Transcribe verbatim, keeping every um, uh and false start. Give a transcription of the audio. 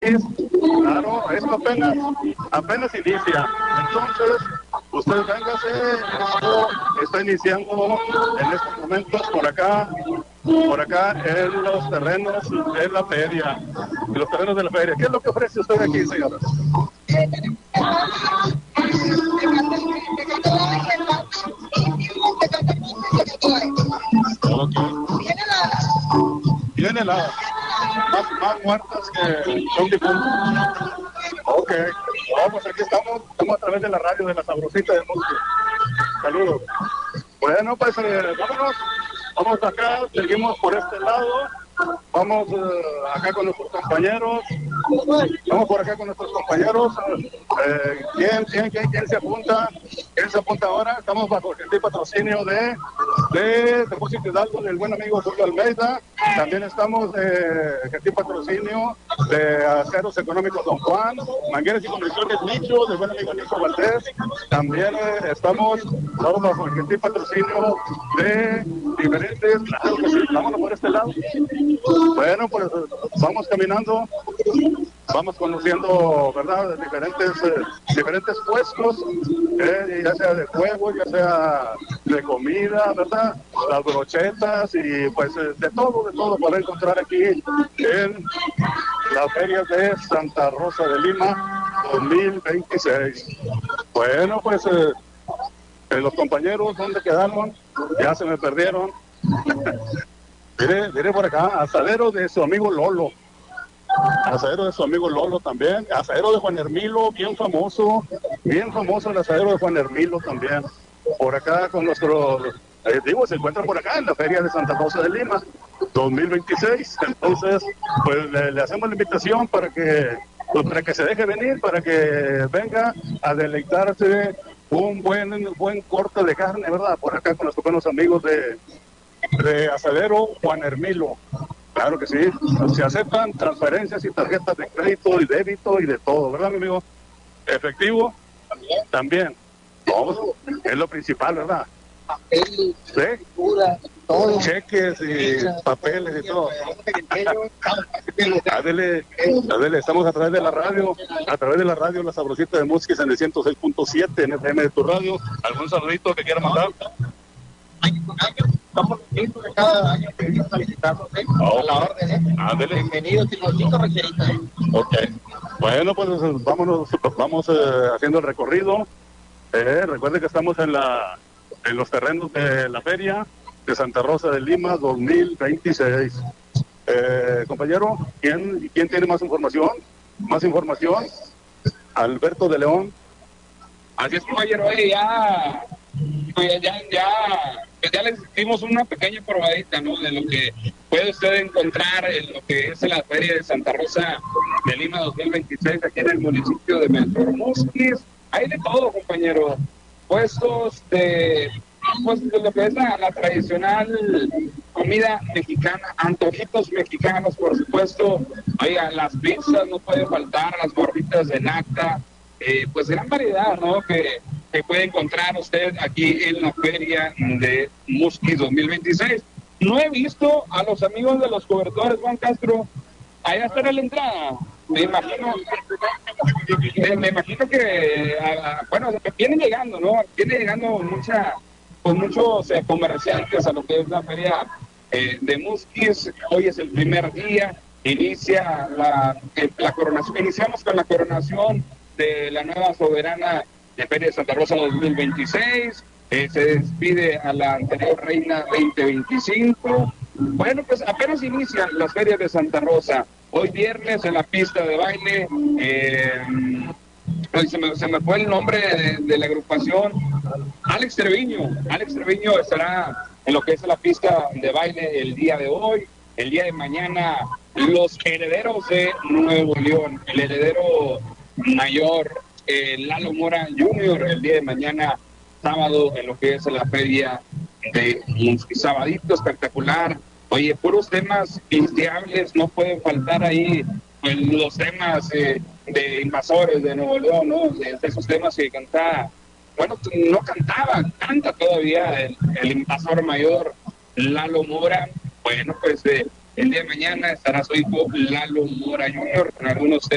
Claro, esto apenas, apenas inicia. Entonces, usted véngase, esto está iniciando en estos momentos por acá, por acá en los terrenos de la feria, en los terrenos de la feria. ¿Qué es lo que ofrece usted aquí, señora? Viene la más, más muertas que son difuntos. Ok, vamos, aquí estamos, estamos a través de la radio de la Sabrosita de Musqui. Saludos. Bueno, pues eh, vámonos, vamos acá, seguimos por este lado, vamos eh, acá con nuestros compañeros, vamos por acá con nuestros compañeros, eh, ¿quién, quién, quién, quién se apunta? ¿Quién se apunta ahora? Estamos bajo el patrocinio de, de Depósito Hidalgo del buen amigo Julio Almeida, también estamos de gentil patrocinio de Aceros Económicos Don Juan, Mangueras y Conexiones Nicho, del buen amigo Nico Valdés, también eh, estamos, estamos bajo el gentil patrocinio de diferentes, claro que sí, vámonos por este lado. Bueno, pues vamos caminando, vamos conociendo, ¿verdad?, diferentes, eh, diferentes puestos, eh, ya sea de juego, ya sea de comida, ¿verdad?, las brochetas y pues eh, de todo, de todo para encontrar aquí en las ferias de Santa Rosa de Lima dos mil veintiséis. Bueno, pues eh, eh, los compañeros, ¿dónde quedaron? Ya se me perdieron. Mire, mire por acá, asadero de su amigo Lolo. Asadero de su amigo Lolo también. Asadero de Juan Hermilo, bien famoso. Bien famoso el asadero de Juan Hermilo también. Por acá con nuestro, eh, digo, se encuentra por acá en la Feria de Santa Rosa de Lima dos mil veintiséis. Entonces, pues le, le hacemos la invitación para que, pues, para que se deje venir, para que venga a deleitarse un buen, buen corte de carne, ¿verdad? Por acá con nuestros buenos amigos de de Asadero Juan Hermilo. Claro que sí, se aceptan transferencias y tarjetas de crédito y débito y de todo, ¿verdad, mi amigo? Efectivo, también. También. Todo, es lo principal, ¿verdad? Papel, ¿sí? Pura, todo. Cheques y papeles y todo. Adele, Adele, estamos a través de la radio, a través de la radio La Sabrosita de Musquis en el ciento seis punto siete en F M de tu radio. ¿Algún saludito que quiera mandar? Estamos listos de cada año que venimos a visitarnos, ¿eh? Oh. A la orden, ¿eh? Ándele. Bienvenidos, Timotito Recherita, ¿eh? Ok. Bueno, pues vámonos, vamos eh, haciendo el recorrido. Eh, recuerde que estamos en la en los terrenos de la Feria de Santa Rosa de Lima dos mil veintiséis. Eh, compañero, ¿quién, ¿quién tiene más información? ¿Más información? Alberto de León. Así es, compañero, oye, ya, pues ya, ya, pues ya les dimos una pequeña probadita, ¿no?, de lo que puede usted encontrar en lo que es la Feria de Santa Rosa de Lima dos mil veintiséis, aquí en el municipio de Melchor Musquis. Hay de todo, compañero, puestos de, pues, de lo que es la, la tradicional comida mexicana, antojitos mexicanos, por supuesto. Oiga, las pizzas no pueden faltar, las gorditas de nata, eh, pues gran variedad, ¿no?, que, que puede encontrar usted aquí en la Feria de Musquis dos mil veintiséis. No he visto a los amigos de los cobertores, Juan Castro, allá estará la entrada. Me imagino, me, me imagino que, a, bueno, vienen llegando, ¿no? Vienen llegando mucha, pues muchos eh, comerciantes a lo que es la Feria eh, de Musquis. Hoy es el primer día, inicia la, eh, la coronación, iniciamos con la coronación de la nueva soberana de Feria de Santa Rosa dos mil veintiséis, eh, se despide a la anterior reina veinte veinticinco. Bueno, pues apenas inician las ferias de Santa Rosa. Hoy viernes en la pista de baile, eh, se, me, se me fue el nombre de, de la agrupación, Alex Treviño. Alex Treviño estará en lo que es la pista de baile el día de hoy. El día de mañana, los herederos de Nuevo León, el heredero mayor, eh, Lalo Mora junior, el día de mañana, sábado, en lo que es la feria de Musquis. Sabadito espectacular. Oye, puros temas pisteables, no pueden faltar ahí, pues, los temas eh, de invasores de Nuevo León, ¿no? De, de esos temas que cantaba, bueno, no cantaba, canta todavía el, el invasor mayor, Lalo Mora. Bueno, pues eh, el día de mañana estará su hijo Lalo Mora junior con algunos temas